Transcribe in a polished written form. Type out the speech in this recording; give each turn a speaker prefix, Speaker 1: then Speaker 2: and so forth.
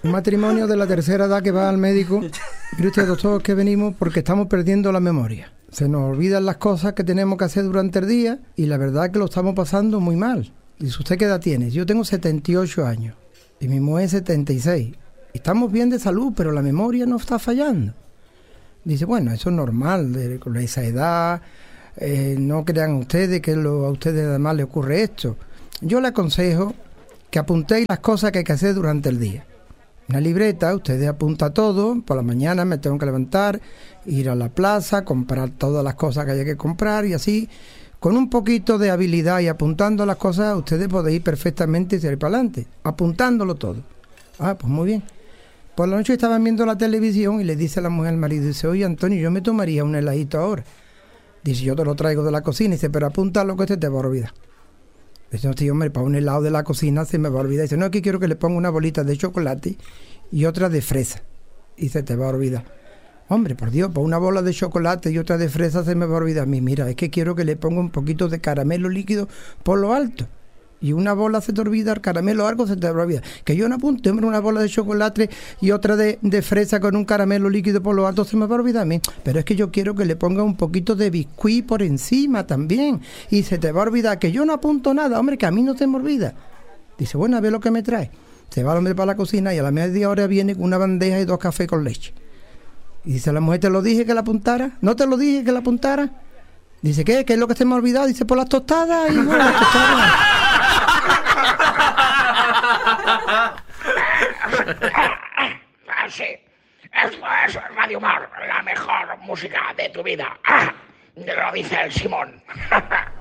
Speaker 1: Un matrimonio de la tercera edad que va al médico. Mire usted, doctor, que venimos porque estamos perdiendo la memoria. Se nos olvidan las cosas que tenemos que hacer durante el día y la verdad es que lo estamos pasando muy mal. Dice, ¿usted qué edad tiene? Yo tengo 78 años y mi mujer 76. Estamos bien de salud, pero la memoria no está fallando. Dice, bueno, eso es normal, con esa edad, no crean ustedes que a ustedes además les ocurre esto. Yo le aconsejo que apuntéis las cosas que hay que hacer durante el día. Una libreta, ustedes apuntan todo, por la mañana me tengo que levantar, ir a la plaza, comprar todas las cosas que haya que comprar y así, con un poquito de habilidad y apuntando las cosas, ustedes podéis ir perfectamente y salir para adelante, apuntándolo todo. Ah, pues muy bien. Por la noche estaban viendo la televisión y le dice a la mujer al marido, dice, oye Antonio, yo me tomaría un heladito ahora. Dice, yo te lo traigo de la cocina. Dice, pero apunta lo que te va a olvidar. Dice, no, tío, hombre, para un helado de la cocina se me va a olvidar. Dice, no, aquí quiero que le ponga una bolita de chocolate y otra de fresa. Y se te va a olvidar. Hombre, por Dios, para una bola de chocolate y otra de fresa se me va a olvidar a mí. Mira, es que quiero que le ponga un poquito de caramelo líquido por lo alto. Y una bola se te olvida, el caramelo algo se te olvida. Que yo no apunte, hombre, una bola de chocolate y otra de fresa con un caramelo líquido por lo alto se me va a olvidar a mí. Pero es que yo quiero que le ponga un poquito de biscuit por encima también. Y se te va a olvidar, que yo no apunto nada, hombre, que a mí no se me olvida. Dice, bueno, a ver lo que me trae. Se va el hombre para la cocina y a la media hora viene con una bandeja y 2 cafés con leche. Y dice la mujer, ¿te lo dije que la apuntara? ¿No te lo dije que la apuntara? Dice, ¿qué? ¿Qué es lo que se me ha olvidado? Dice, por las tostadas. Y bueno, las tostadas.
Speaker 2: Sí, esto es Radio Mar, la mejor música de tu vida. Lo dice el Simón.